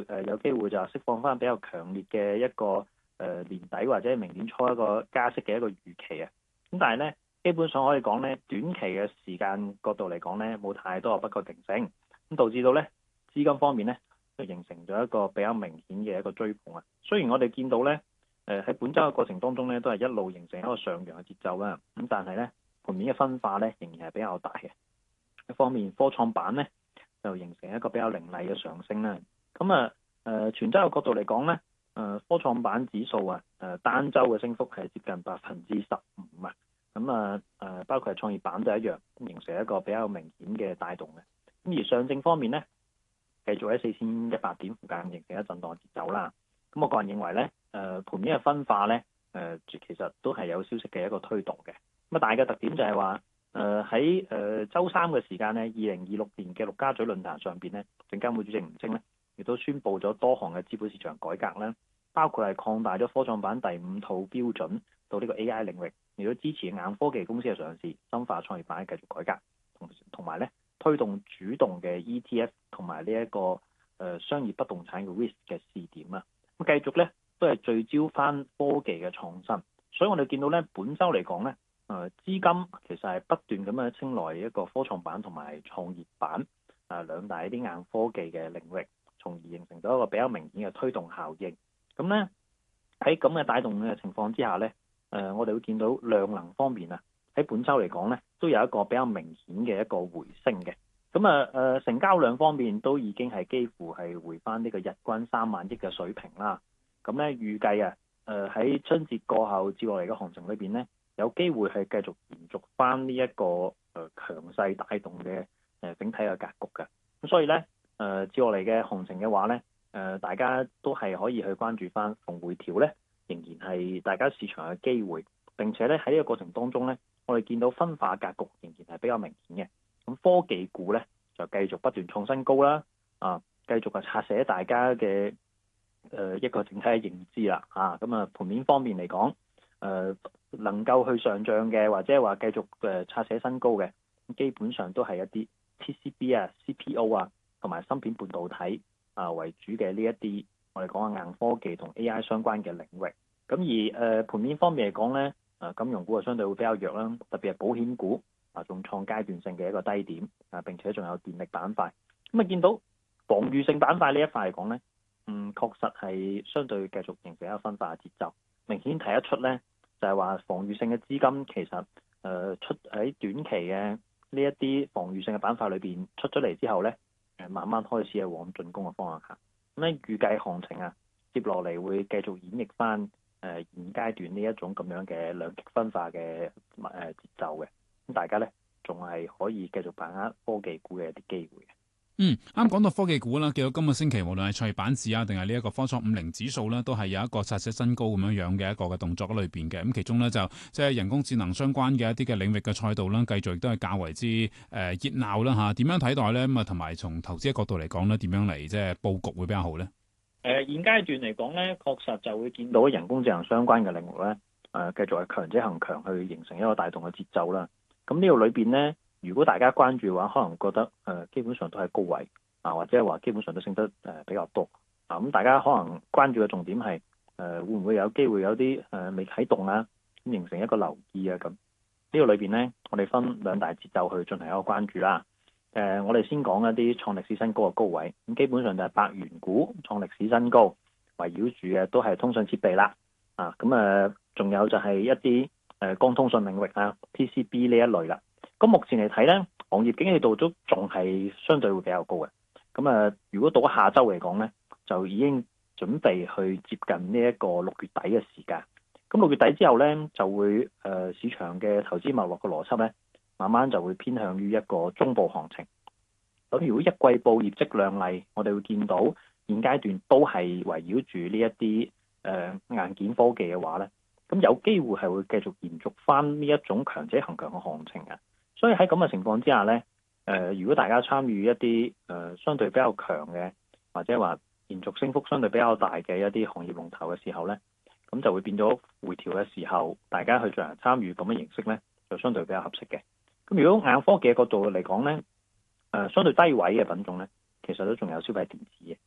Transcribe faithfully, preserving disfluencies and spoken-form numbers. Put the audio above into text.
誒有機會就釋放翻比較強烈嘅一個誒年底或者明年初一個加息嘅一個預期啊。咁但係咧，基本上可以講咧，短期嘅時間角度嚟講咧，冇太多嘅不確定性，咁導致到咧資金方面咧就形成咗一個比較明顯嘅一個追捧啊。雖然我哋見到咧誒喺本週嘅過程當中咧都係一路形成一個上揚嘅節奏啦，咁但係咧盤面嘅分化咧仍然係比較大嘅。一方面科創板咧就形成一個比較凌厲嘅上升啦。咁啊誒全週嘅角度嚟講咧，誒科創板指數啊誒單週嘅升幅係接近百分之十五啊。咁啊誒包括係創業板都一樣，形成一個比較明顯嘅帶動嘅。咁而上證方面咧，繼續喺四千一百點附近形成一震盪節奏啦。咁我個人認為咧，誒盤面嘅分化咧，誒其實都係有消息嘅一個推動嘅。咁啊大嘅特點就係話，誒喺誒週三嘅時間咧，二零二六年嘅陸家嘴論壇上邊咧，證監會主席吳清咧，亦都宣布咗多項嘅資本市場改革啦，包括係擴大咗科創板第五套標準到呢個 A I 領域，亦都支持硬科技公司嘅上市，深化創業板繼續改革，同同埋咧推動主動嘅 E T F 同埋呢一個誒商業不動產嘅 risk 嘅試點啊。咁繼續咧都係聚焦翻科技嘅創新，所以我哋見到咧本週嚟講咧。誒資金其實係不斷咁樣青睞一個科創板同埋創業板啊兩大一啲硬科技嘅領域，從而形成咗一個比較明顯嘅推動效應。咁咧喺咁嘅帶動嘅情況之下咧，誒我哋會見到量能方面啊，喺本週嚟講咧都有一個比較明顯嘅一個回升嘅。咁啊誒成交量方面都已經係幾乎係回翻呢個日均三萬億嘅水平啦。咁咧預計啊誒喺春節過後接落嚟嘅行情裏邊咧，有機會係繼續延續翻呢一個誒強勢帶動嘅誒整體嘅格局嘅。咁所以咧誒接落嚟嘅行情嘅話咧，誒大家都係可以去關注翻逢回調咧，仍然係大家市場嘅機會。並且咧喺呢個過程當中咧，我哋見到分化格局仍然係比較明顯嘅。咁科技股咧就繼續不斷創新高啦，啊繼續係拆寫大家嘅誒一個整體嘅認知啦。啊咁啊盤面方面嚟講，誒、呃。能夠去上漲嘅，或者話繼續誒刷寫新高嘅，基本上都係一啲 P C B 啊、C P O 啊同埋芯片半導體啊為主嘅呢一啲我哋講嘅硬科技同 A I 相關嘅領域。咁而誒、呃、盤面方面嚟講咧，誒金融股啊相對會比較弱啦，特別係保險股啊仲創階段性嘅一個低點啊，並且仲有電力板塊。咁啊見到防禦性板塊呢一塊嚟講咧，嗯確實係相對繼續形成一個分化嘅節奏，明顯睇得出咧。就係話防禦性嘅資金其實誒、呃、出喺短期嘅呢一啲防禦性嘅板塊裏邊出咗嚟之後咧，誒慢慢開始係往進攻嘅方向行。咁咧預計行情啊接落嚟會繼續演繹翻誒、呃、現階段呢一種咁樣嘅兩極分化嘅誒節奏嘅。咁大家咧仲係可以繼續把握科技股嘅一啲機會。 嗯，啱講到科技股啦，見到今個星期無論係創業板指啊，定係呢一個科創五零指數咧，都係有一個刷新新高咁樣樣嘅一個嘅動作喺裏邊嘅。咁其中咧就即係人工智能相關嘅一啲嘅領域嘅賽道啦，繼續亦都係較為之誒熱鬧啦嚇。點樣睇待咧？咁啊，同埋從投資嘅角度嚟講咧，點樣嚟即係佈局會比較好咧？誒、 呃，現階段嚟講咧，確實就會見到人工智能相關嘅領域咧，誒、呃、繼續係強者恒強去形成一個帶動嘅節奏啦。咁呢度裏邊咧，如果大家關注嘅話，可能覺得誒、呃、基本上都係高位啊，或者係話基本上都升得誒、呃、比較多啊。咁大家可能關注嘅重點係誒、呃、會唔會有機會有啲誒、呃、未啟動啊，咁形成一個留意啊咁。呢個裏邊咧，我哋分兩大節奏去進行一個關注啦。誒、呃，我哋先講一啲創歷史新高嘅高位，咁基本上就係百元股創歷史新高，圍繞住嘅都係通訊設備啦。啊，咁誒仲有就係一啲誒、呃、光通訊領域啊 ，P C B 呢一類啦。咁目前嚟睇咧，行業景氣度都仲係相對會比較高嘅。咁啊，如果到下週嚟講咧，就已經準備去接近呢一個六月底嘅時間。咁六月底之後咧，就會誒、呃、市場嘅投資脈絡嘅邏輯咧，慢慢就會偏向於一個中部行情。咁如果一季報業績亮麗，我哋會見到現階段都係圍繞住呢一啲誒硬件科技嘅話咧，咁有機會係會繼續延續翻呢一種強者恒強嘅行情啊。所以喺咁嘅情況之下咧，誒、呃、如果大家參與一啲誒、呃、相對比較強嘅，或者話延續升幅相對比較大嘅一啲行業龍頭嘅時候咧，咁就會變咗回調嘅時候，大家去進行參與咁嘅形式咧，就相對比較合適嘅。咁如果硬科技嘅角度嚟講咧，誒、呃、相對低位嘅品種咧，其實都仲有消費電子嘅。